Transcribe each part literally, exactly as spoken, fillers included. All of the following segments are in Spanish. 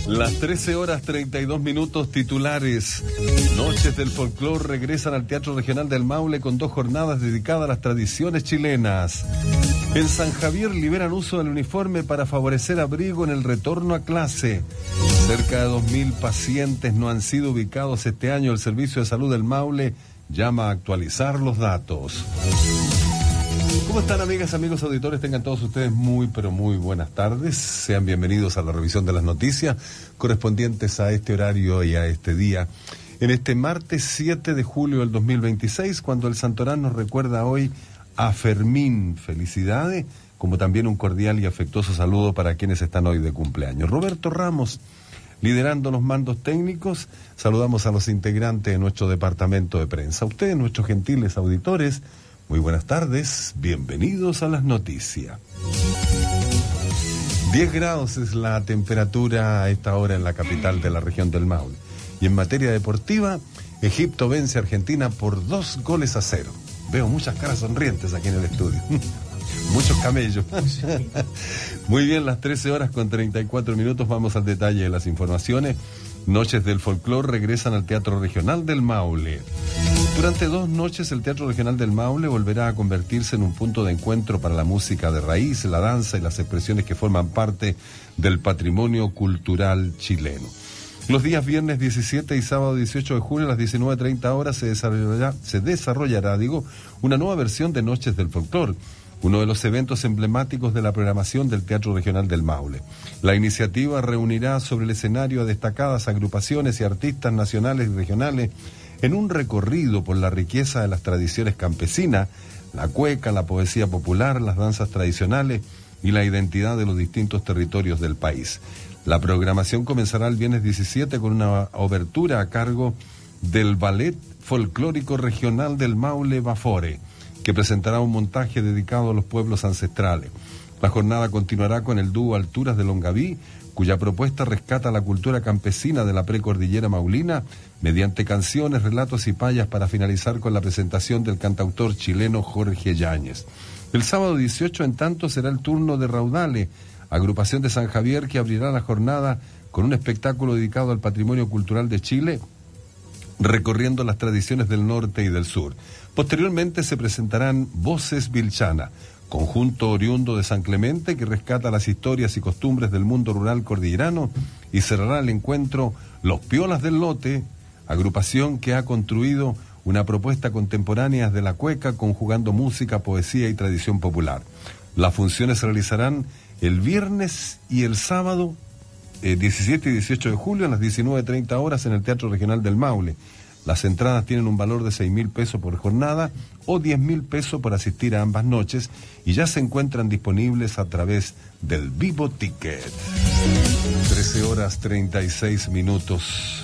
Las trece horas treinta y dos minutos, titulares. Noches del Folclor regresan al Teatro Regional del Maule con dos jornadas dedicadas a las tradiciones chilenas. En San Javier liberan uso del uniforme para favorecer abrigo en el retorno a clase. Cerca de dos mil pacientes no han sido ubicados este año. El Servicio de Salud del Maule llama a actualizar los datos. ¿Cómo están, amigas, amigos auditores? Tengan todos ustedes muy, pero muy buenas tardes. Sean bienvenidos a la revisión de las noticias correspondientes a este horario y a este día. En este martes siete de julio del dos mil veintiséis, cuando el Santorán nos recuerda hoy a Fermín. Felicidades, como también un cordial y afectuoso saludo para quienes están hoy de cumpleaños. Roberto Ramos, liderando los mandos técnicos. Saludamos a los integrantes de nuestro departamento de prensa. A ustedes, nuestros gentiles auditores, muy buenas tardes, bienvenidos a las noticias. diez grados es la temperatura a esta hora en la capital de la región del Maule. Y en materia deportiva, Egipto vence a Argentina por dos goles a cero. Veo muchas caras sonrientes aquí en el estudio. Muchos camellos. Muy bien, las trece horas con treinta y cuatro minutos, vamos al detalle de las informaciones. Noches del Folclor regresan al Teatro Regional del Maule. Durante dos noches el Teatro Regional del Maule volverá a convertirse en un punto de encuentro para la música de raíz, la danza y las expresiones que forman parte del patrimonio cultural chileno. Los días viernes diecisiete y sábado dieciocho de julio a las diecinueve treinta horas se desarrollará, se desarrollará, digo, una nueva versión de Noches del Folclor, uno de los eventos emblemáticos de la programación del Teatro Regional del Maule. La iniciativa reunirá sobre el escenario a destacadas agrupaciones y artistas nacionales y regionales en un recorrido por la riqueza de las tradiciones campesinas, la cueca, la poesía popular, las danzas tradicionales y la identidad de los distintos territorios del país. La programación comenzará el viernes diecisiete con una obertura a cargo del Ballet Folclórico Regional del Maule Bafore, que presentará un montaje dedicado a los pueblos ancestrales. La jornada continuará con el dúo Alturas de Longaví, cuya propuesta rescata la cultura campesina de la precordillera maulina mediante canciones, relatos y payas, para finalizar con la presentación del cantautor chileno Jorge Yáñez. El sábado dieciocho, en tanto, será el turno de Raudale, agrupación de San Javier, que abrirá la jornada con un espectáculo dedicado al patrimonio cultural de Chile, recorriendo las tradiciones del norte y del sur. Posteriormente se presentarán Voces Vilchana, conjunto oriundo de San Clemente que rescata las historias y costumbres del mundo rural cordillerano, y cerrará el encuentro Los Piolas del Lote, agrupación que ha construido una propuesta contemporánea de la cueca, conjugando música, poesía y tradición popular. Las funciones se realizarán el viernes y el sábado eh, diecisiete y dieciocho de julio a las diecinueve treinta horas en el Teatro Regional del Maule. Las entradas tienen un valor de seis mil pesos por jornada o diez mil pesos por asistir a ambas noches, y ya se encuentran disponibles a través del Vivo Ticket. trece horas treinta y seis minutos.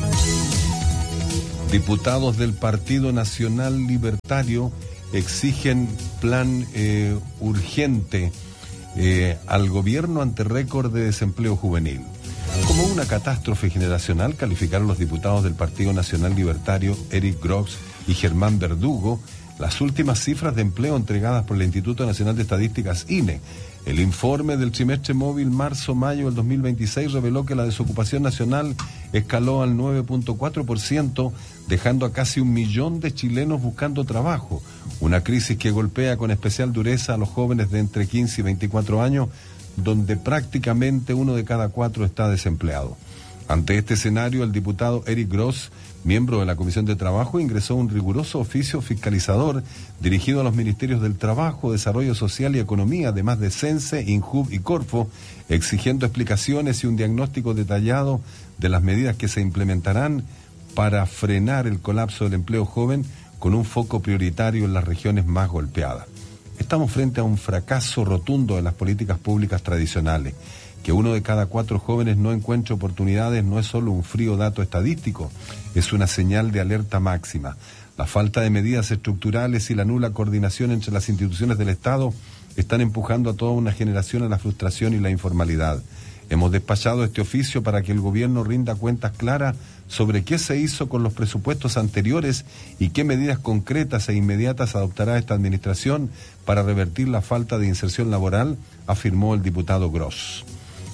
Diputados del Partido Nacional Libertario exigen plan eh, urgente eh, al gobierno ante récord de desempleo juvenil. Como una catástrofe generacional calificaron los diputados del Partido Nacional Libertario Eric Gross y Germán Verdugo las últimas cifras de empleo entregadas por el Instituto Nacional de Estadísticas I N E. El informe del trimestre móvil marzo-mayo del dos mil veintiséis reveló que la desocupación nacional escaló al nueve punto cuatro por ciento, dejando a casi un millón de chilenos buscando trabajo, una crisis que golpea con especial dureza a los jóvenes de entre quince y veinticuatro años, donde prácticamente uno de cada cuatro está desempleado. Ante este escenario, el diputado Eric Gross, miembro de la Comisión de Trabajo, ingresó un riguroso oficio fiscalizador dirigido a los Ministerios del Trabajo, Desarrollo Social y Economía, además de CENSE, INJUV y Corfo, exigiendo explicaciones y un diagnóstico detallado de las medidas que se implementarán para frenar el colapso del empleo joven, con un foco prioritario en las regiones más golpeadas. Estamos frente a un fracaso rotundo de las políticas públicas tradicionales. Que uno de cada cuatro jóvenes no encuentre oportunidades no es solo un frío dato estadístico, es una señal de alerta máxima. La falta de medidas estructurales y la nula coordinación entre las instituciones del Estado están empujando a toda una generación a la frustración y la informalidad. Hemos despachado este oficio para que el gobierno rinda cuentas claras sobre qué se hizo con los presupuestos anteriores y qué medidas concretas e inmediatas adoptará esta administración para revertir la falta de inserción laboral, afirmó el diputado Gross.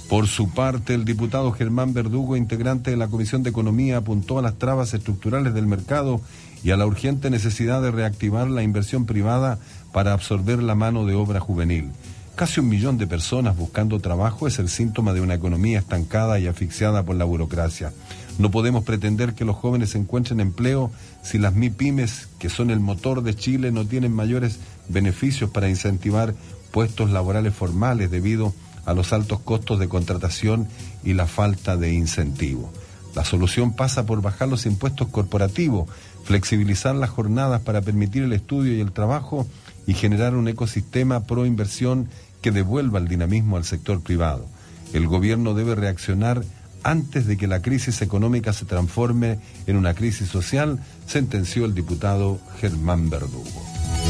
Por su parte, el diputado Germán Verdugo, integrante de la Comisión de Economía, apuntó a las trabas estructurales del mercado y a la urgente necesidad de reactivar la inversión privada para absorber la mano de obra juvenil. Casi un millón de personas buscando trabajo es el síntoma de una economía estancada y asfixiada por la burocracia. No podemos pretender que los jóvenes encuentren empleo si las MIPYMES, que son el motor de Chile, no tienen mayores beneficios para incentivar puestos laborales formales debido a los altos costos de contratación y la falta de incentivo. La solución pasa por bajar los impuestos corporativos, flexibilizar las jornadas para permitir el estudio y el trabajo y generar un ecosistema pro inversión que devuelva el dinamismo al sector privado. El gobierno debe reaccionar antes de que la crisis económica se transforme en una crisis social, sentenció el diputado Germán Verdugo.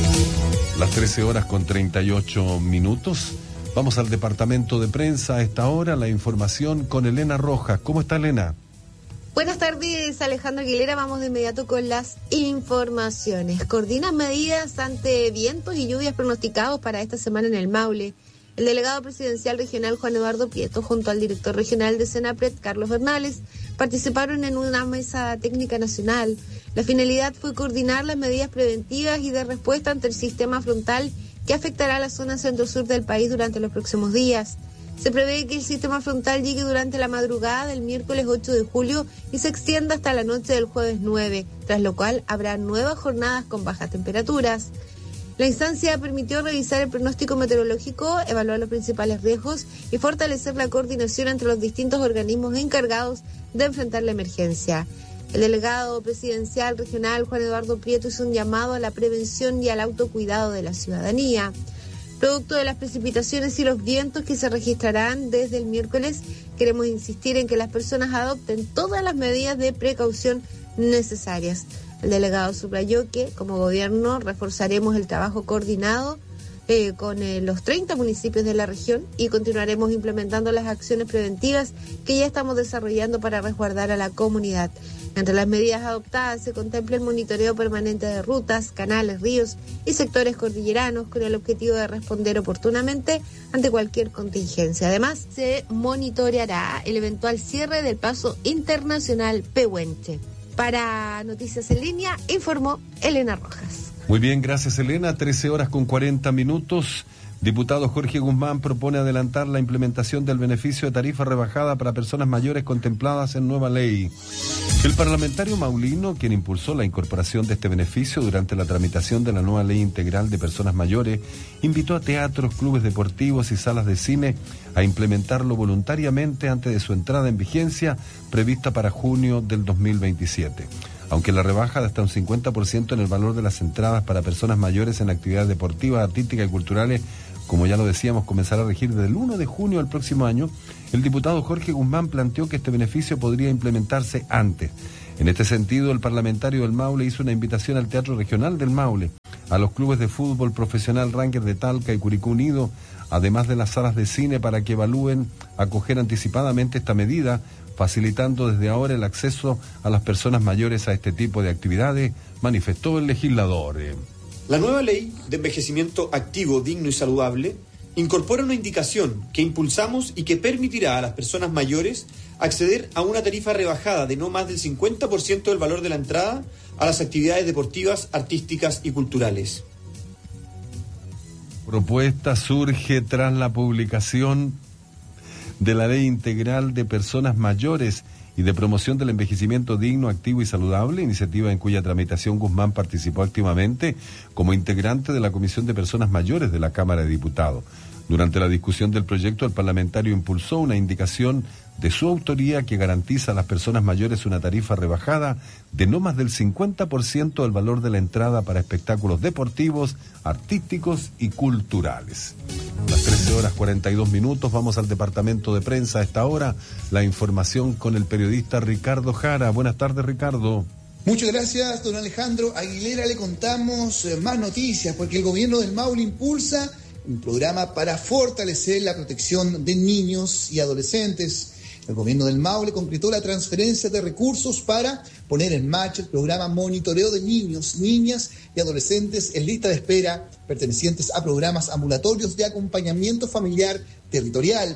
Las trece horas con treinta y ocho minutos. Vamos al departamento de prensa a esta hora, la información con Elena Rojas. ¿Cómo está, Elena? Buenas tardes, Alejandro Aguilera. Vamos de inmediato con las informaciones. Coordinan medidas ante vientos y lluvias pronosticados para esta semana en el Maule. El delegado presidencial regional Juan Eduardo Prieto, junto al director regional de Senapred, Carlos Bernales, participaron en una mesa técnica nacional. La finalidad fue coordinar las medidas preventivas y de respuesta ante el sistema frontal que afectará a la zona centro-sur del país durante los próximos días. Se prevé que el sistema frontal llegue durante la madrugada del miércoles ocho de julio y se extienda hasta la noche del jueves nueve, tras lo cual habrá nuevas jornadas con bajas temperaturas. La instancia permitió revisar el pronóstico meteorológico, evaluar los principales riesgos y fortalecer la coordinación entre los distintos organismos encargados de enfrentar la emergencia. El delegado presidencial regional Juan Eduardo Prieto hizo un llamado a la prevención y al autocuidado de la ciudadanía. Producto de las precipitaciones y los vientos que se registrarán desde el miércoles, queremos insistir en que las personas adopten todas las medidas de precaución necesarias. El delegado subrayó que, como gobierno, reforzaremos el trabajo coordinado eh, con eh, los treinta municipios de la región y continuaremos implementando las acciones preventivas que ya estamos desarrollando para resguardar a la comunidad. Entre las medidas adoptadas se contempla el monitoreo permanente de rutas, canales, ríos y sectores cordilleranos con el objetivo de responder oportunamente ante cualquier contingencia. Además, se monitoreará el eventual cierre del paso internacional Pehuenche. Para Noticias en Línea, informó Elena Rojas. Muy bien, gracias, Elena. trece horas con cuarenta minutos. Diputado Jorge Guzmán propone adelantar la implementación del beneficio de tarifa rebajada para personas mayores contempladas en nueva ley. El parlamentario maulino, quien impulsó la incorporación de este beneficio durante la tramitación de la nueva ley integral de personas mayores, invitó a teatros, clubes deportivos y salas de cine a implementarlo voluntariamente antes de su entrada en vigencia, prevista para junio del dos mil veintisiete. Aunque la rebaja de hasta un cincuenta por ciento en el valor de las entradas para personas mayores en actividades deportivas, artísticas y culturales, como ya lo decíamos, comenzará a regir desde el primero de junio del próximo año, el diputado Jorge Guzmán planteó que este beneficio podría implementarse antes. En este sentido, el parlamentario del Maule hizo una invitación al Teatro Regional del Maule, a los clubes de fútbol profesional Rangers de Talca y Curicó Unido, además de las salas de cine, para que evalúen acoger anticipadamente esta medida, facilitando desde ahora el acceso a las personas mayores a este tipo de actividades, manifestó el legislador. La nueva ley de envejecimiento activo, digno y saludable incorpora una indicación que impulsamos y que permitirá a las personas mayores acceder a una tarifa rebajada de no más del cincuenta por ciento del valor de la entrada a las actividades deportivas, artísticas y culturales. Propuesta surge tras la publicación de la Ley Integral de Personas Mayores y de Promoción del Envejecimiento Digno, Activo y Saludable, iniciativa en cuya tramitación Guzmán participó activamente como integrante de la Comisión de Personas Mayores de la Cámara de Diputados. Durante la discusión del proyecto, el parlamentario impulsó una indicación de su autoría que garantiza a las personas mayores una tarifa rebajada de no más del cincuenta por ciento del valor de la entrada para espectáculos deportivos, artísticos y culturales. A las trece horas cuarenta y dos minutos, vamos al departamento de prensa a esta hora. La información con el periodista Ricardo Jara. Buenas tardes, Ricardo. Muchas gracias, don Alejandro Aguilera. Le contamos eh, más noticias, porque el gobierno del Maule impulsa un programa para fortalecer la protección de niños y adolescentes. El gobierno del Maule concretó la transferencia de recursos para poner en marcha el programa Monitoreo de Niños, Niñas y Adolescentes en lista de espera, pertenecientes a programas ambulatorios de acompañamiento familiar territorial.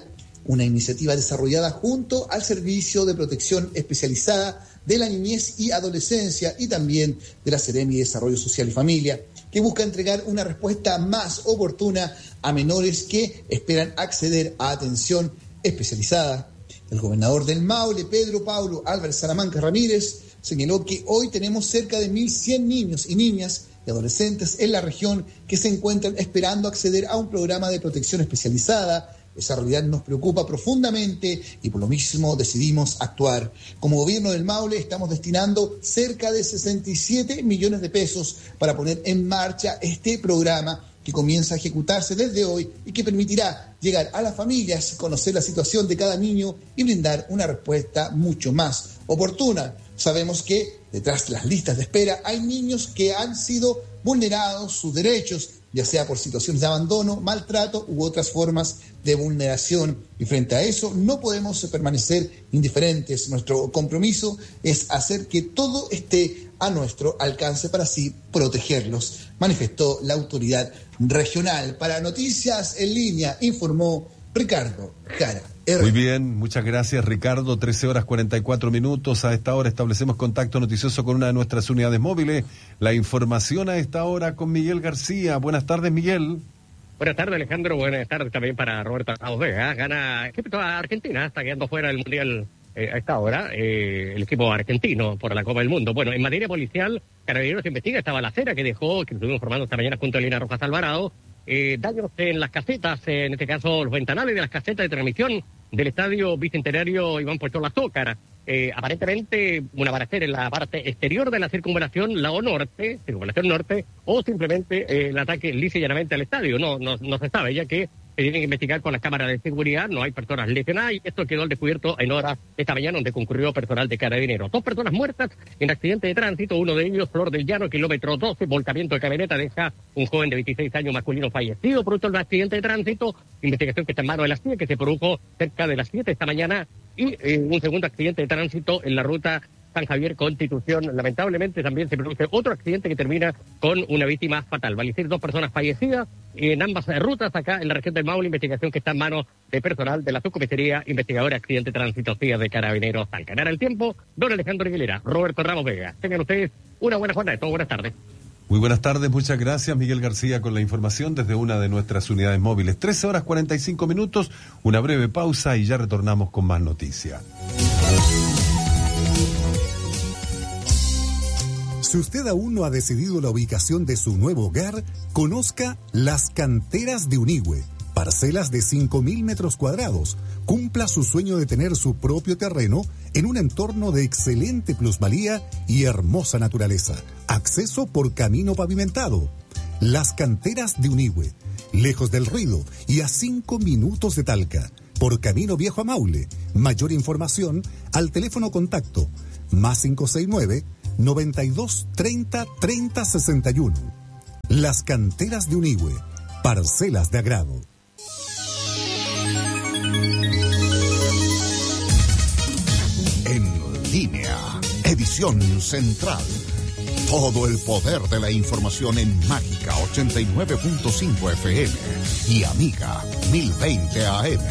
una iniciativa desarrollada junto al Servicio de Protección Especializada de la Niñez y Adolescencia y también de la Seremi de Desarrollo Social y Familia, que busca entregar una respuesta más oportuna a menores que esperan acceder a atención especializada. El gobernador del Maule, Pedro Paulo Álvarez Salamanca Ramírez, señaló que hoy tenemos cerca de mil cien niños y niñas y adolescentes en la región que se encuentran esperando acceder a un programa de protección especializada. Esa realidad nos preocupa profundamente y por lo mismo decidimos actuar. Como gobierno del Maule estamos destinando cerca de sesenta y siete millones de pesos para poner en marcha este programa que comienza a ejecutarse desde hoy y que permitirá llegar a las familias, conocer la situación de cada niño y brindar una respuesta mucho más oportuna. Sabemos que detrás de las listas de espera hay niños que han sido vulnerados sus derechos, ya sea por situaciones de abandono, maltrato u otras formas de vulneración. Y frente a eso no podemos permanecer indiferentes. Nuestro compromiso es hacer que todo esté a nuestro alcance para así protegerlos, manifestó la autoridad regional. Para Noticias en Línea informó Ricardo Jara. Muy bien, muchas gracias Ricardo. trece horas cuarenta y cuatro minutos. A esta hora establecemos contacto noticioso con una de nuestras unidades móviles. La información a esta hora con Miguel García. Buenas tardes, Miguel. Buenas tardes, Alejandro. Buenas tardes también para Roberto Ramos Vega. Gana Egipto a Argentina, está quedando fuera del Mundial eh, a esta hora, eh, el equipo argentino por la Copa del Mundo. Bueno, en materia policial, Carabineros investiga esta balacera que dejó, que estuvimos formando esta mañana junto a Elena Rojas Alvarado, Eh, daños en las casetas, eh, en este caso los ventanales de las casetas de transmisión del estadio bicentenario Iván Pochola Zócar. Eh, aparentemente una balacera en la parte exterior de la circunvalación, la O Norte, circunvalación norte, o simplemente eh, el ataque lisa y llanamente al estadio. No, no, no se sabe, ya que se tienen que investigar con las cámaras de seguridad, no hay personas lesionadas y esto quedó al descubierto en horas de esta mañana donde concurrió personal de Carabineros. Dos personas muertas en accidente de tránsito, uno de ellos, Flor del Llano, kilómetro doce, volcamiento de camioneta, deja un joven de veintiséis años masculino fallecido producto del accidente de tránsito, investigación que está en manos de la C I E, que se produjo cerca de las siete de esta mañana, y eh, un segundo accidente de tránsito en la ruta San Javier Constitución. Lamentablemente también se produce otro accidente que termina con una víctima fatal. Van a ser dos personas fallecidas en ambas rutas acá en la región del Maule. Investigación que está en manos de personal de la subcomisaría investigadora accidente de tránsito C I A de Carabineros. Al ganar el tiempo, don Alejandro Aguilera, Roberto Ramos Vega. Tengan ustedes una buena jornada de todo. Buenas tardes. Muy buenas tardes, muchas gracias Miguel García con la información desde una de nuestras unidades móviles. trece horas cuarenta y cinco minutos, una breve pausa y ya retornamos con más noticias. Si usted aún no ha decidido la ubicación de su nuevo hogar, conozca Las Canteras de Unigüe. Parcelas de cinco mil metros cuadrados. Cumpla su sueño de tener su propio terreno en un entorno de excelente plusvalía y hermosa naturaleza. Acceso por camino pavimentado. Las Canteras de Unigüe. Lejos del ruido y a cinco minutos de Talca. Por Camino Viejo a Maule. Mayor información al teléfono contacto más cinco seis nueve, noventa y dos, treinta, treinta, sesenta y uno. Las Canteras de Unigüe. Parcelas de agrado. En línea, edición central. Todo el poder de la información en Mágica ochenta y nueve punto cinco F M y Amiga mil veinte A M.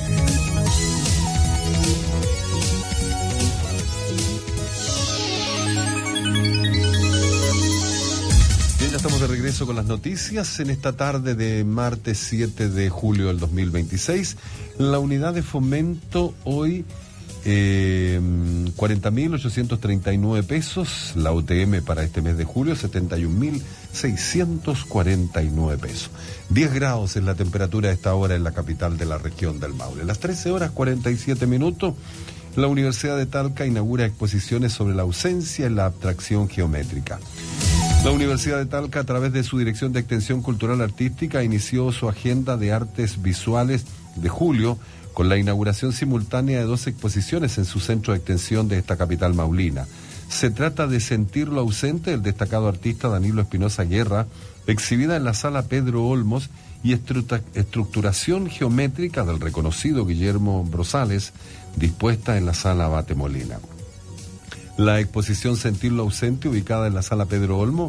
Ya estamos de regreso con las noticias en esta tarde de martes siete de julio del dos mil veintiséis. La unidad de fomento hoy eh, cuarenta mil ochocientos treinta y nueve pesos, la U T M para este mes de julio setenta y un mil seiscientos cuarenta y nueve pesos. diez grados es la temperatura a esta hora en la capital de la región del Maule. A las trece horas cuarenta y siete minutos, la Universidad de Talca inaugura exposiciones sobre la ausencia y la abstracción geométrica. La Universidad de Talca, a través de su Dirección de Extensión Cultural Artística, inició su agenda de artes visuales de julio con la inauguración simultánea de dos exposiciones en su centro de extensión de esta capital maulina. Se trata de Sentir lo ausente, del destacado artista Danilo Espinosa Guerra, exhibida en la Sala Pedro Olmos, y Estructuración Geométrica del reconocido Guillermo Brosales, dispuesta en la Sala Abate Molina. La exposición Sentir lo ausente, ubicada en la Sala Pedro Olmo,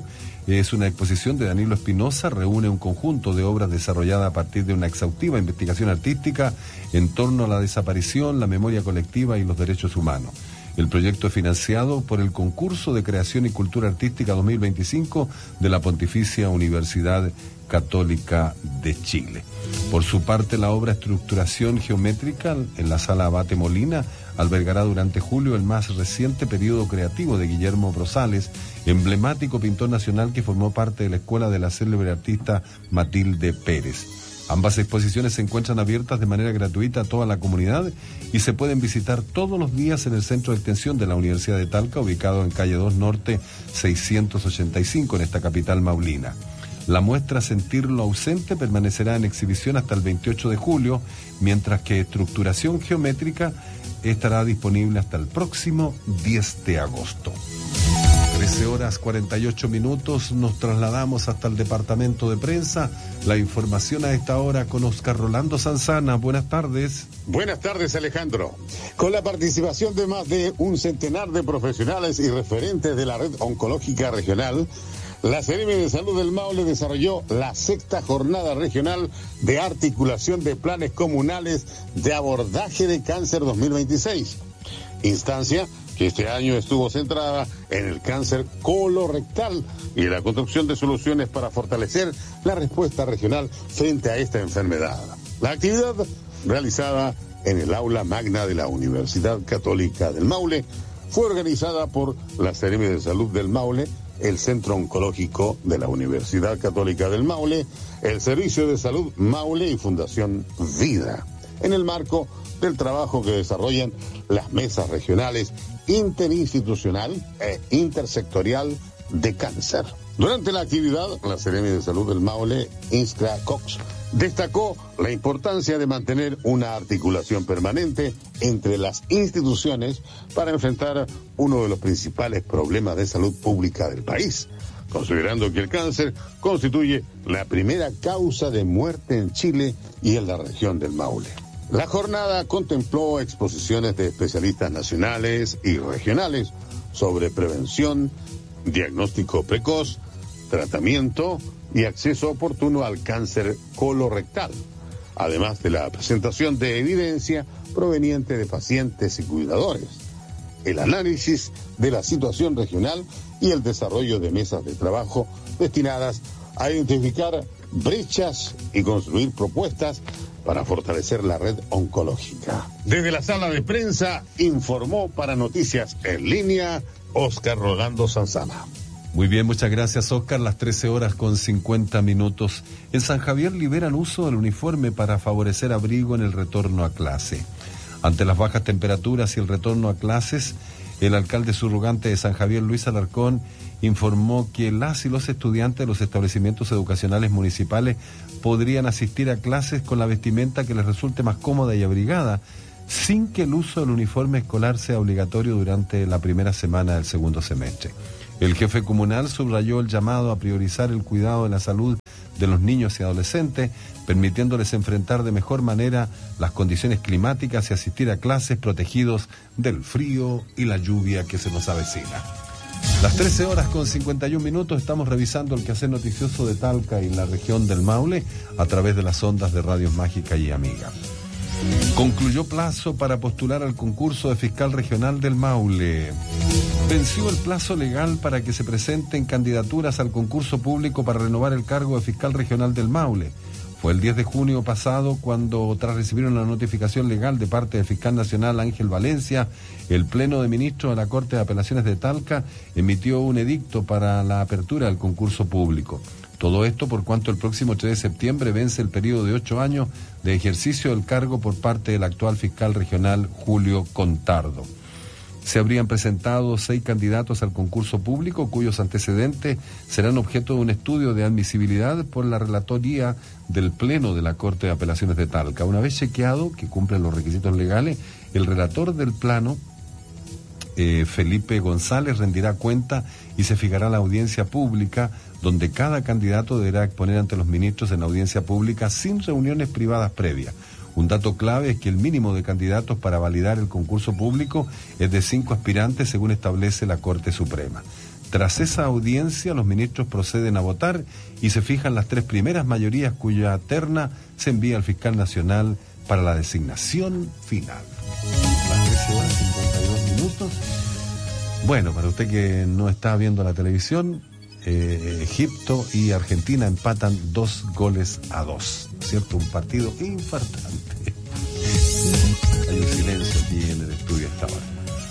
Es una exposición de Danilo Espinosa, reúne un conjunto de obras desarrolladas a partir de una exhaustiva investigación artística en torno a la desaparición, la memoria colectiva y los derechos humanos. El proyecto es financiado por el Concurso de Creación y Cultura Artística dos mil veinticinco de la Pontificia Universidad Católica de Chile. Por su parte, la obra Estructuración Geométrica en la Sala Abate Molina albergará durante julio el más reciente periodo creativo de Guillermo Brosales, emblemático pintor nacional que formó parte de la escuela de la célebre artista Matilde Pérez. Ambas exposiciones se encuentran abiertas de manera gratuita a toda la comunidad y se pueden visitar todos los días en el Centro de Extensión de la Universidad de Talca, ubicado en calle dos Norte seiscientos ochenta y cinco en esta capital maulina. La muestra Sentir lo ausente permanecerá en exhibición hasta el veintiocho de julio, mientras que Estructuración Geométrica estará disponible hasta el próximo diez de agosto. trece horas cuarenta y ocho minutos, nos trasladamos hasta el departamento de prensa. La información a esta hora con Oscar Rolando Sanzana. Buenas tardes. Buenas tardes, Alejandro. Con la participación de más de un centenar de profesionales y referentes de la red oncológica regional, la Seremi de Salud del Maule desarrolló la sexta jornada regional de articulación de planes comunales de abordaje de cáncer dos mil veintiséis. Instancia que este año estuvo centrada en el cáncer colorectal y la construcción de soluciones para fortalecer la respuesta regional frente a esta enfermedad. La actividad, realizada en el aula magna de la Universidad Católica del Maule, fue organizada por la Seremi de Salud del Maule, el Centro Oncológico de la Universidad Católica del Maule, el Servicio de Salud Maule y Fundación Vida, en el marco del trabajo que desarrollan las mesas regionales interinstitucional e intersectorial de cáncer. Durante la actividad, la Seremi de Salud del Maule, Iskra Cox, destacó la importancia de mantener una articulación permanente entre las instituciones para enfrentar uno de los principales problemas de salud pública del país, considerando que el cáncer constituye la primera causa de muerte en Chile y en la región del Maule. La jornada contempló exposiciones de especialistas nacionales y regionales sobre prevención, diagnóstico precoz, tratamiento y acceso oportuno al cáncer colorectal, además de la presentación de evidencia proveniente de pacientes y cuidadores, el análisis de la situación regional y el desarrollo de mesas de trabajo destinadas a identificar brechas y construir propuestas para fortalecer la red oncológica. Desde la sala de prensa informó para Noticias en Línea Oscar Rolando Sanzana. Muy bien, muchas gracias, Oscar. Las trece horas con cincuenta minutos. En San Javier liberan uso del uniforme para favorecer abrigo en el retorno a clase. Ante las bajas temperaturas y el retorno a clases, el alcalde subrogante de San Javier, Luis Alarcón, informó que las y los estudiantes de los establecimientos educacionales municipales podrían asistir a clases con la vestimenta que les resulte más cómoda y abrigada, sin que el uso del uniforme escolar sea obligatorio durante la primera semana del segundo semestre. El jefe comunal subrayó el llamado a priorizar el cuidado de la salud de los niños y adolescentes, permitiéndoles enfrentar de mejor manera las condiciones climáticas y asistir a clases protegidos del frío y la lluvia que se nos avecina. Las trece horas con cincuenta y un minutos, estamos revisando el quehacer noticioso de Talca y la región del Maule a través de las ondas de Radios Mágica y Amiga. Concluyó plazo para postular al concurso de fiscal regional del Maule. Venció el plazo legal para que se presenten candidaturas al concurso público para renovar el cargo de fiscal regional del Maule. Fue el diez de junio pasado cuando, tras recibir una notificación legal de parte del fiscal nacional Ángel Valencia, el Pleno de Ministros de la Corte de Apelaciones de Talca emitió un edicto para la apertura del concurso público. Todo esto por cuanto el próximo tres de septiembre vence el periodo de ocho años de ejercicio del cargo por parte del actual fiscal regional Julio Contardo. Se habrían presentado seis candidatos al concurso público cuyos antecedentes serán objeto de un estudio de admisibilidad por la relatoría del Pleno de la Corte de Apelaciones de Talca. Una vez chequeado que cumplen los requisitos legales, el relator del plano, eh, Felipe González, rendirá cuenta y se fijará la audiencia pública donde cada candidato deberá exponer ante los ministros en audiencia pública sin reuniones privadas previas. Un dato clave es que el mínimo de candidatos para validar el concurso público es de cinco aspirantes según establece la Corte Suprema. Tras esa audiencia, los ministros proceden a votar y se fijan las tres primeras mayorías cuya terna se envía al fiscal nacional para la designación final. Las trece horas cincuenta y dos minutos. Bueno, para usted que no está viendo la televisión, eh, Egipto y Argentina empatan dos goles a dos, ¿no es cierto? Un partido infartante. Hay un silencio aquí en el estudio esta hora.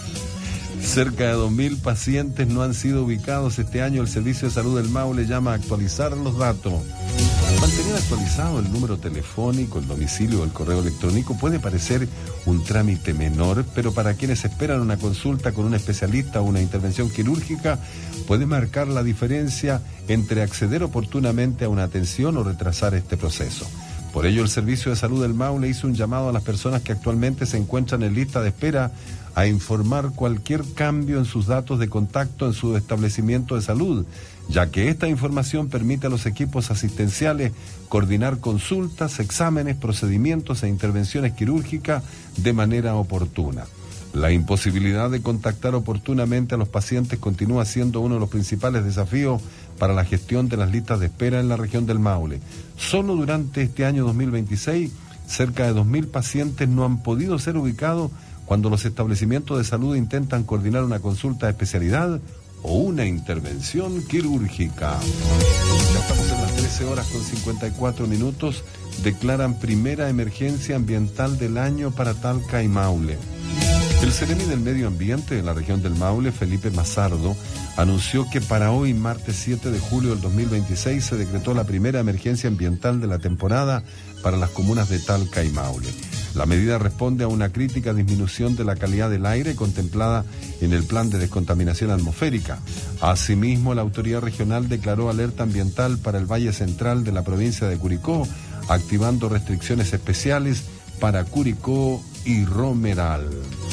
Cerca de dos mil pacientes no han sido ubicados este año. El Servicio de Salud del Maule llama a actualizar los datos. Mantener actualizado el número telefónico, el domicilio o el correo electrónico puede parecer un trámite menor, pero para quienes esperan una consulta con un especialista o una intervención quirúrgica, puede marcar la diferencia entre acceder oportunamente a una atención o retrasar este proceso. Por ello, el Servicio de Salud del Maule hizo un llamado a las personas que actualmente se encuentran en lista de espera a informar cualquier cambio en sus datos de contacto en su establecimiento de salud, ya que esta información permite a los equipos asistenciales coordinar consultas, exámenes, procedimientos e intervenciones quirúrgicas de manera oportuna. La imposibilidad de contactar oportunamente a los pacientes continúa siendo uno de los principales desafíos para la gestión de las listas de espera en la región del Maule. Solo durante este año dos mil veintiséis, cerca de dos mil pacientes no han podido ser ubicados cuando los establecimientos de salud intentan coordinar una consulta de especialidad o una intervención quirúrgica. Ya estamos en las trece horas con cincuenta y cuatro minutos. Declaran primera emergencia ambiental del año para Talca y Maule. El Seremi del Medio Ambiente de la región del Maule, Felipe Mazardo, anunció que para hoy, martes siete de julio del dos mil veintiséis, se decretó la primera emergencia ambiental de la temporada para las comunas de Talca y Maule. La medida responde a una crítica disminución de la calidad del aire contemplada en el plan de descontaminación atmosférica. Asimismo, la autoridad regional declaró alerta ambiental para el Valle Central de la provincia de Curicó, activando restricciones especiales para Curicó y Romeral.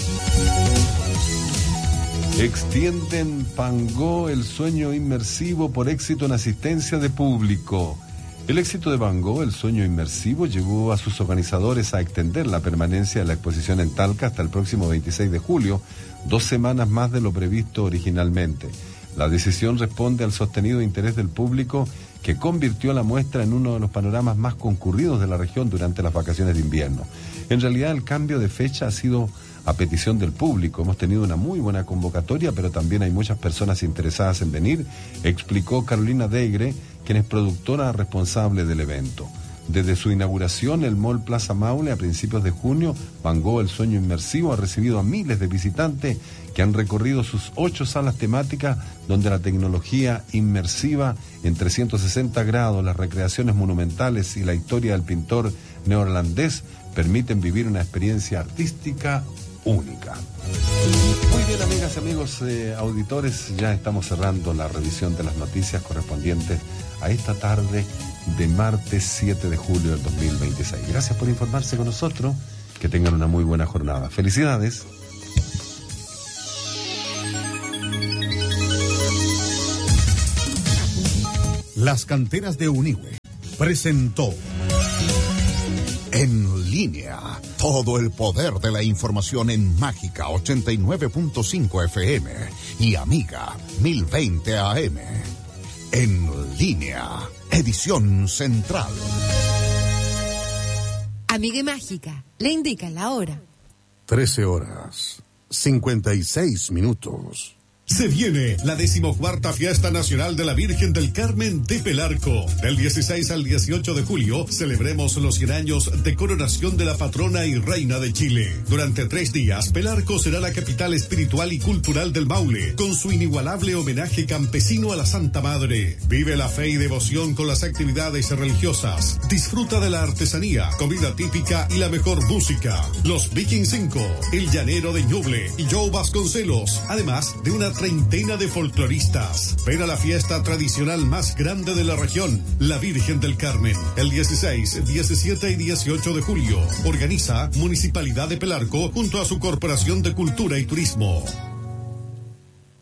Extienden Van Gogh el sueño inmersivo por éxito en asistencia de público. El éxito de Van Gogh, el sueño inmersivo, llevó a sus organizadores a extender la permanencia de la exposición en Talca hasta el próximo veintiséis de julio, dos semanas más de lo previsto originalmente. La decisión responde al sostenido interés del público, que convirtió la muestra en uno de los panoramas más concurridos de la región durante las vacaciones de invierno. En realidad, el cambio de fecha ha sido a petición del público. Hemos tenido una muy buena convocatoria, pero también hay muchas personas interesadas en venir, explicó Carolina Degre, quien es productora responsable del evento. Desde su inauguración, el Mall Plaza Maule, a principios de junio, Van Gogh, el sueño inmersivo, ha recibido a miles de visitantes que han recorrido sus ocho salas temáticas, donde la tecnología inmersiva en trescientos sesenta grados, las recreaciones monumentales y la historia del pintor neerlandés permiten vivir una experiencia artística única. Muy bien, amigas y amigos eh, auditores, ya estamos cerrando la revisión de las noticias correspondientes a esta tarde de martes siete de julio del dos mil veintiséis. Gracias por informarse con nosotros, que tengan una muy buena jornada. Felicidades. Las Canteras de Unigüe presentó En Línea, todo el poder de la información en Mágica ochenta y nueve punto cinco F M y Amiga mil veinte A M. En Línea, edición central. Amiga y Mágica, le indica la hora. trece horas, cincuenta y seis minutos. Se viene la decimocuarta Fiesta Nacional de la Virgen del Carmen de Pelarco. Del dieciséis al dieciocho de julio, celebremos los cien años de coronación de la patrona y reina de Chile. Durante tres días, Pelarco será la capital espiritual y cultural del Maule, con su inigualable homenaje campesino a la Santa Madre. Vive la fe y devoción con las actividades religiosas. Disfruta de la artesanía, comida típica y la mejor música. Los Viking cinco, El Llanero de Ñuble y Joe Vasconcelos, además de una treintena de folcloristas. Ven a la fiesta tradicional más grande de la región, la Virgen del Carmen, el dieciséis, diecisiete y dieciocho de julio. Organiza Municipalidad de Pelarco junto a su Corporación de Cultura y Turismo.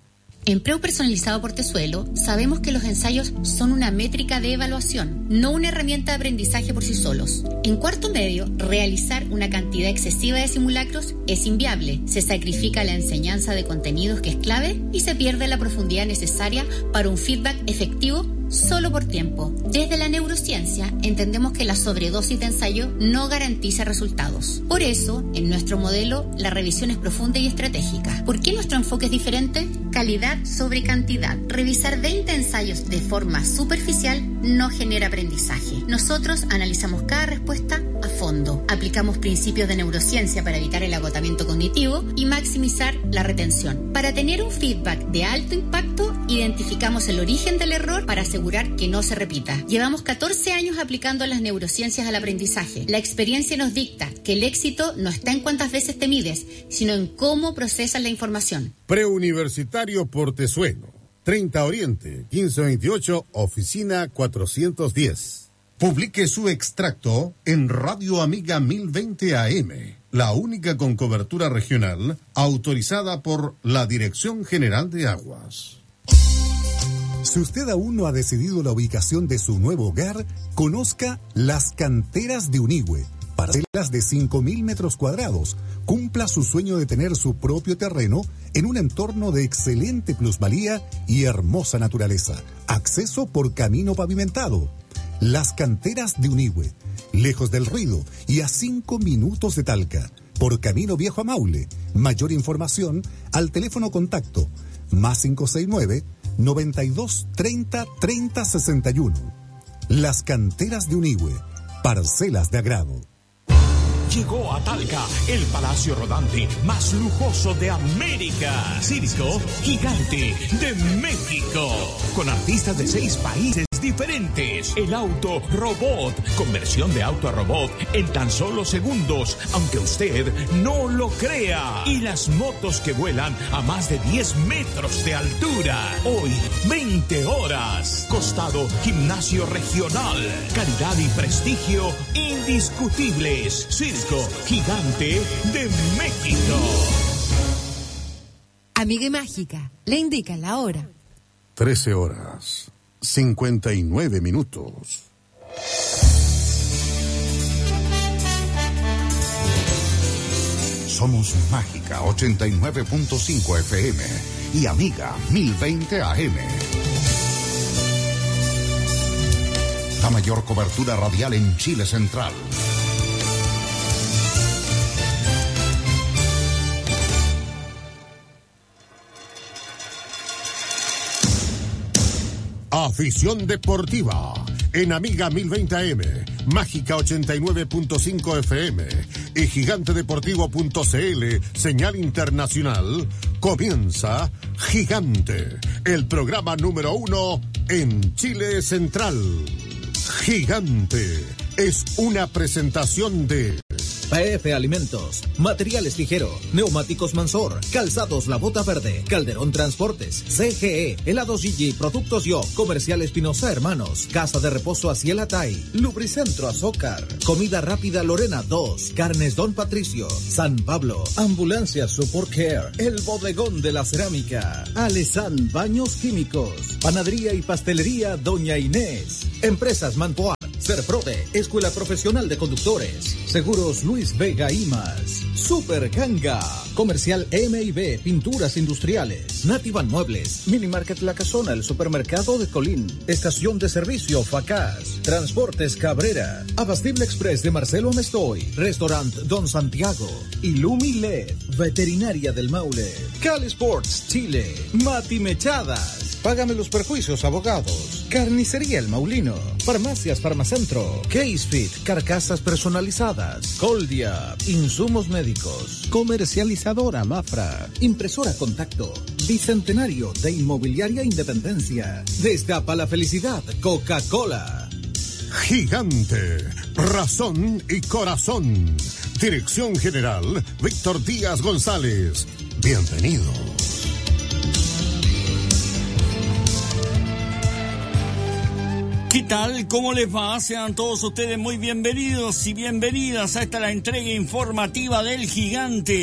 En Preu Personalizado Portezuelo sabemos que los ensayos son una métrica de evaluación, no una herramienta de aprendizaje por sí solos. En cuarto medio, realizar una cantidad excesiva de simulacros es inviable. Se sacrifica la enseñanza de contenidos que es clave y se pierde la profundidad necesaria para un feedback efectivo solo por tiempo. Desde la neurociencia entendemos que la sobredosis de ensayo no garantiza resultados. Por eso, en nuestro modelo, la revisión es profunda y estratégica. ¿Por qué nuestro enfoque es diferente? Calidad sobre cantidad. Revisar veinte ensayos de forma superficial no genera aprendizaje. Nosotros analizamos cada respuesta a fondo. Aplicamos principios de neurociencia para evitar el agotamiento cognitivo y maximizar la retención. Para tener un feedback de alto impacto, identificamos el origen del error para asegurar que no se repita. Llevamos catorce años aplicando las neurociencias al aprendizaje. La experiencia nos dicta que el éxito no está en cuántas veces te mides, sino en cómo procesas la información. Preuniversitario Portezuelo, treinta Oriente, quince veintiocho, oficina cuatrocientos diez. Publique su extracto en Radio Amiga mil veinte A M, la única con cobertura regional autorizada por la Dirección General de Aguas. Si usted aún no ha decidido la ubicación de su nuevo hogar, conozca Las Canteras de Unigüe. Parcelas de cinco mil metros cuadrados. Cumpla su sueño de tener su propio terreno en un entorno de excelente plusvalía y hermosa naturaleza. Acceso por camino pavimentado. Las Canteras de Unigüe, lejos del ruido y a cinco minutos de Talca, por camino viejo a Maule. Mayor información al teléfono contacto más cinco seis nueve, noventa y dos, treinta, treinta, sesenta y uno. Las Canteras de Unigüe, parcelas de agrado. Llegó a Talca el palacio rodante más lujoso de América. Circo Gigante de México. Con artistas de seis países diferentes. El auto robot. Conversión de auto a robot en tan solo segundos, aunque usted no lo crea. Y las motos que vuelan a más de diez metros de altura. Hoy, veinte horas. Costado Gimnasio Regional. Calidad y prestigio indiscutibles. Circo Gigante de México. Amiga y Mágica, le indica la hora. trece horas, cincuenta y nueve minutos. Somos Mágica ochenta y nueve punto cinco F M y Amiga mil veinte A M. La mayor cobertura radial en Chile Central. Afición deportiva en Amiga mil veinte A M, Mágica ochenta y nueve punto cinco F M y gigante deportivo punto c l, señal internacional. Comienza Gigante, el programa número uno en Chile Central. Gigante es una presentación de P F Alimentos, Materiales Ligero, Neumáticos Mansor, Calzados La Bota Verde, Calderón Transportes, C G E, Helados Gigi, Productos Yo, Comercial Espinosa Hermanos, Casa de Reposo Aciel Atay, Lubricentro Azócar, Comida Rápida Lorena dos, Carnes Don Patricio, San Pablo, Ambulancia Support Care, El Bodegón de la Cerámica, Alesan Baños Químicos, Panadería y Pastelería Doña Inés, Empresas Manpoar, Serprode, Escuela Profesional de Conductores, Seguros Luis Vega y más, Super Ganga, Comercial M y B, Pinturas Industriales, Nativan Muebles, Mini Market La Casona, el Supermercado de Colín, Estación de Servicio Facaz, Transportes Cabrera, Abastible Express de Marcelo Amestoy, Restaurant Don Santiago, Ilumi L E D, Veterinaria del Maule, Cal Sports Chile, Mati Mechadas, Págame los Perjuicios Abogados, Carnicería El Maulino, Farmacias Farmacentro, Case Fit, Carcasas Personalizadas, Coldia, Insumos Médicos, Comercializadora Mafra, Impresora Contacto, Bicentenario de Inmobiliaria Independencia, Destapa la Felicidad, Coca-Cola. Gigante, razón y corazón. Dirección General, Víctor Díaz González. Bienvenido. ¿Qué tal? ¿Cómo les va? Sean todos ustedes muy bienvenidos y bienvenidas a esta la entrega informativa del Gigante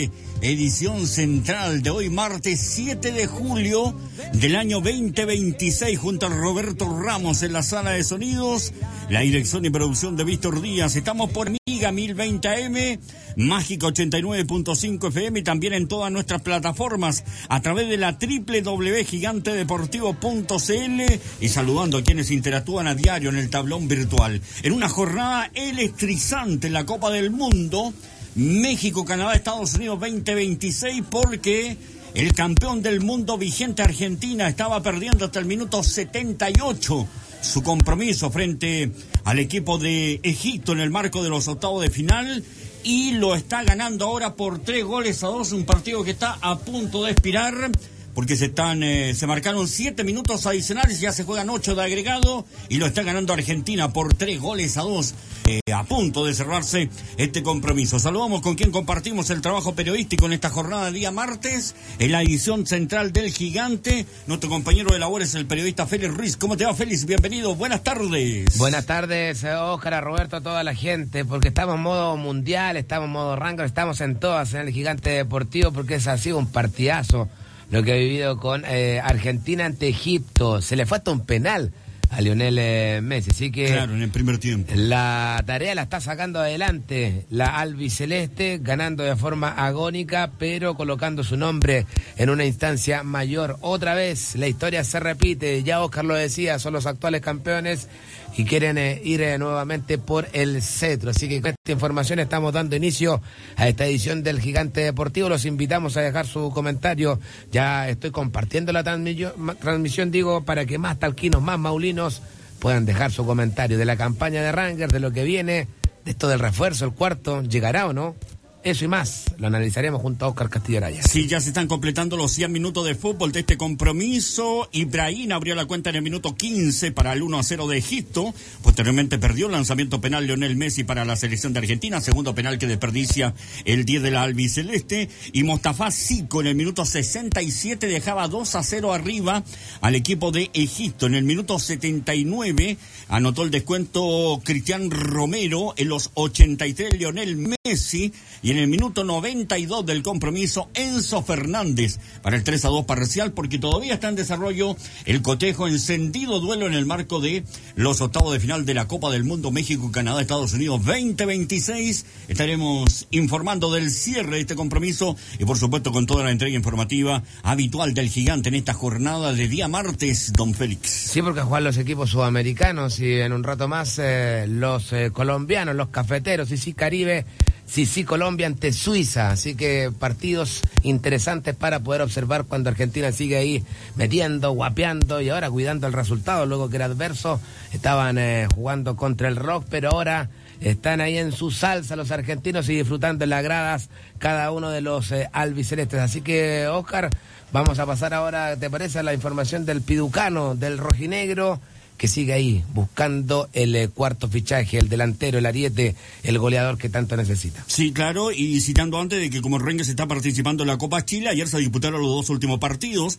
edición central de hoy, martes siete de julio del año veinte veintiséis, junto a Roberto Ramos en la sala de sonidos, la dirección y producción de Víctor Díaz. Estamos por Amiga mil veinte A M, Mágica ochenta y nueve punto cinco F M y también en todas nuestras plataformas a través de la doble u doble u doble u punto gigante deportivo punto c l y saludando a quienes interactúan a diario en el tablón virtual. En una jornada electrizante en la Copa del Mundo, México, Canadá, Estados Unidos veinte veintiséis, porque el campeón del mundo vigente Argentina estaba perdiendo hasta el minuto setenta y ocho su compromiso frente al equipo de Egipto en el marco de los octavos de final y lo está ganando ahora por tres goles a dos, un partido que está a punto de expirar porque se están eh, se marcaron siete minutos adicionales, ya se juegan ocho de agregado y lo está ganando Argentina por tres goles a dos, eh, a punto de cerrarse este compromiso. Saludamos con quien compartimos el trabajo periodístico en esta jornada de día martes, en la edición central del Gigante, nuestro compañero de labores, el periodista Félix Ruiz. ¿Cómo te va, Félix? Bienvenido, buenas tardes. Buenas tardes, Óscar, a Roberto, a toda la gente, porque estamos en modo mundial, estamos en modo rango, estamos en todas, en el Gigante Deportivo, porque es así un partidazo lo que ha vivido con eh, Argentina ante Egipto. Se le fue hasta un penal a Lionel eh, Messi, así que claro, en el primer tiempo la tarea la está sacando adelante la albiceleste, ganando de forma agónica, pero colocando su nombre en una instancia mayor. Otra vez la historia se repite, ya Óscar lo decía, son los actuales campeones y quieren eh, ir eh, nuevamente por el cetro. Así que con esta información estamos dando inicio a esta edición del Gigante Deportivo. Los invitamos a dejar su comentario. Ya estoy compartiendo la transmisión, transmisión digo, para que más talquinos, más maulinos puedan dejar su comentario de la campaña de Rangers, de lo que viene, de esto del refuerzo, el cuarto, ¿llegará o no? Eso y más, lo analizaremos junto a Óscar Castillo Araya. Sí, ya se están completando los cien minutos de fútbol de este compromiso. Ibrahim abrió la cuenta en el minuto quince para el uno a cero de Egipto. Posteriormente perdió el lanzamiento penal Lionel Messi para la selección de Argentina. Segundo penal que desperdicia el diez de la albiceleste. Y Mostafa Zico en el minuto sesenta y siete dejaba dos a cero arriba al equipo de Egipto. En el minuto setenta y nueve anotó el descuento Cristian Romero. En los ochenta y tres Lionel Messi. Y en el minuto noventa y dos del compromiso, Enzo Fernández para el tres a dos parcial, porque todavía está en desarrollo el cotejo, encendido duelo en el marco de los octavos de final de la Copa del Mundo México, Canadá, Estados Unidos veinte veintiséis. Estaremos informando del cierre de este compromiso y por supuesto con toda la entrega informativa habitual del Gigante en esta jornada de día martes, don Félix. Sí, porque juegan los equipos sudamericanos y en un rato más eh, los eh, colombianos, los cafeteros y sí Caribe. Sí, sí, Colombia ante Suiza, así que partidos interesantes para poder observar cuando Argentina sigue ahí metiendo, guapeando y ahora cuidando el resultado, luego que era adverso, estaban eh, jugando contra el Rock, pero ahora están ahí en su salsa los argentinos y disfrutando en las gradas cada uno de los eh, albicelestes, así que Óscar, vamos a pasar ahora, ¿te parece?, a la información del piducano, del rojinegro, que sigue ahí buscando el eh, cuarto fichaje, el delantero, el ariete, el goleador que tanto necesita. Sí, claro, y citando antes de que como Rangers está participando en la Copa Chile, ayer se disputaron los dos últimos partidos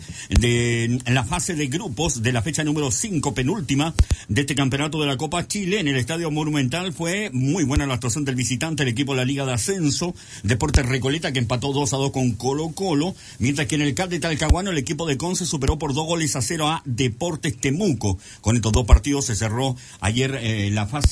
de la fase de grupos de la fecha número cinco, penúltima de este campeonato de la Copa Chile en el Estadio Monumental. Fue muy buena la actuación del visitante, el equipo de la Liga de Ascenso, Deportes Recoleta, que empató dos a dos con Colo Colo, mientras que en el C A D de Talcahuano el equipo de Conce superó por dos goles a cero a Deportes Temuco. Con estos dos partidos se cerró ayer eh, la fase